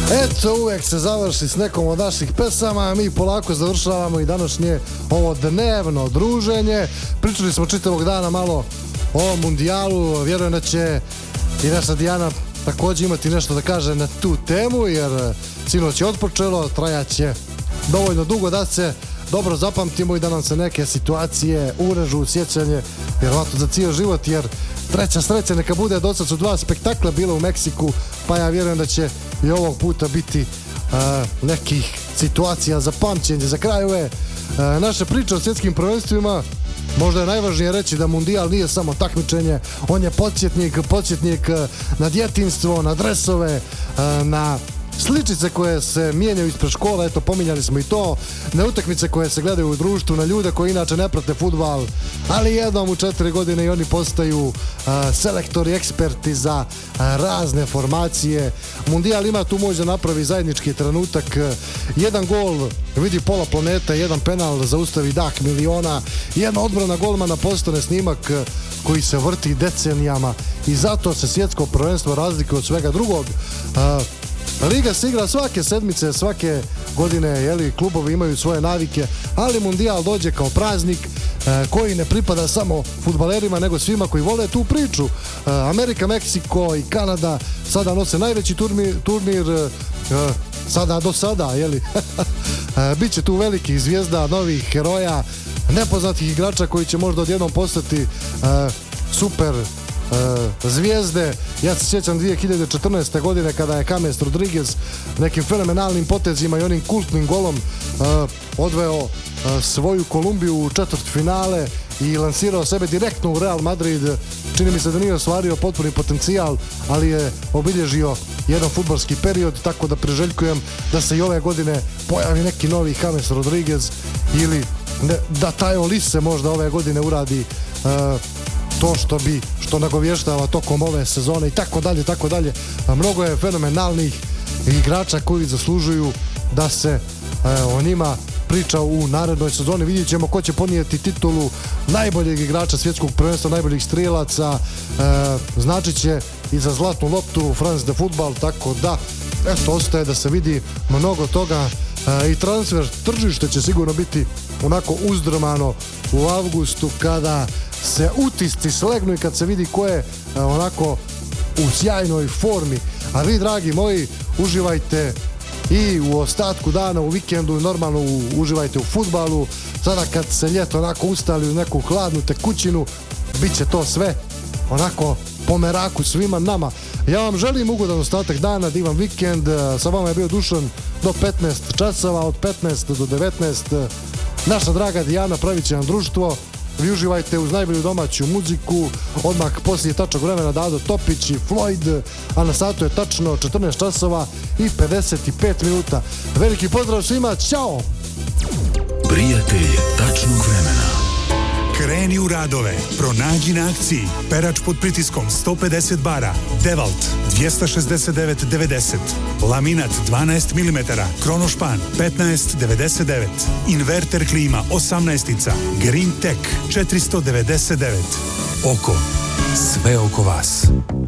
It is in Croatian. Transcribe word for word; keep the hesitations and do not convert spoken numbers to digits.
Eto, uvek se završi s nekom od naših pesama, mi polako završavamo i današnje ovo dnevno druženje. Pričali smo čitavog dana malo o mundijalu, vjerujem da će i naša Dijana također imati nešto da kaže na tu temu, jer sinoć je otpočelo, trajaće dovoljno dugo da se dobro zapamtimo i da nam se neke situacije urežu u sjećanje, vjerovatno za cijel život, jer treća sreća neka bude, do sad su dva spektakla bila u Meksiku, pa ja vjerujem da će i ovog puta biti uh, nekih situacija za pamćenje. Za kraj ove uh, naše priče o svjetskim prvenstvima, možda je najvažnije reći da mundijal nije samo takmičenje, on je podsjetnik, podsjetnik uh, na djetinjstvo, na dresove, uh, na sličice koje se mijenjaju ispred škola, eto pominjali smo i to, na utakmice koje se gledaju u društvu, na ljude koji inače ne prate fudbal, ali jednom u četiri godine i oni postaju uh, selektori, eksperti za uh, razne formacije. Mundijal ima tu moć da napravi zajednički trenutak, uh, jedan gol vidi pola planeta, jedan penal zaustavi dah miliona, jedna odbrana golmana postane snimak uh, koji se vrti decenijama i zato se svjetsko prvenstvo razlikuje od svega drugog. uh, Liga se igra svake sedmice, svake godine, jeli, klubovi imaju svoje navike, ali mundijal dođe kao praznik e, koji ne pripada samo fudbalerima, nego svima koji vole tu priču. E, Amerika, Meksiko i Kanada sada nose najveći turnir, turnir e, sada do sada, jeli. e, Biće tu velikih zvijezda, novih heroja, nepoznatih igrača koji će možda odjednom postati e, super Uh, zvijezde. Ja se sjećam dvije hiljade četrnaeste. godine kada je James Rodriguez nekim fenomenalnim potezima i onim kultnim golom uh, odveo uh, svoju Kolumbiju u četvrtfinale i lansirao sebe direktno u Real Madrid. Čini mi se da nije ostvario potpuni potencijal, ali je obilježio jedan fudbalski period, tako da priželjkujem da se i ove godine pojavi neki novi James Rodriguez ili ne, da taj Olise možda ove godine uradi uh, to što bi, što nagovještava tokom ove sezone i tako dalje, tako dalje. Mnogo je fenomenalnih igrača koji zaslužuju da se e, o njima priča u narednoj sezoni. Vidjet ćemo ko će ponijeti titulu najboljeg igrača svjetskog prvenstva, najboljih strijelaca. E, značit će i za zlatnu loptu France de Football, tako da eto, ostaje da se vidi mnogo toga. E, i transfer tržište će sigurno biti onako uzdrmano u avgustu kada se utisci slegnu i kad se vidi ko je e, onako u sjajnoj formi. A vi, dragi moji, uživajte i u ostatku dana, u vikendu, normalno u, uživajte u fudbalu. Sada kad se ljeto onako ustali u neku hladnu tekućinu, bit će to sve onako po meraku svima nama. Ja vam želim ugodan ostatak dana, divan vikend. Sa vama je bio Dušan do petnaest časova, od petnaest do devetnaest. Naša draga Dijana pravit će nam društvo. Vi uživajte uz najbolju domaću muziku. Odmah poslije tačnog vremena Dado Topić i Floyd, a na satu je tačno četrnaest časova i pedeset pet minuta. Veliki pozdrav svima, ćao! Prijatelj tačnog vremena. Kreni u radove, pronađi na akciji perač pod pritiskom sto pedeset bara, Devalt dvjesto šezdeset devet devedeset, laminat dvanaest milimetara, Kronošpan petnaest devedeset devet, inverter klima osamnaestica, Green Tech četiristo devedeset devet. Oko, sve oko vas.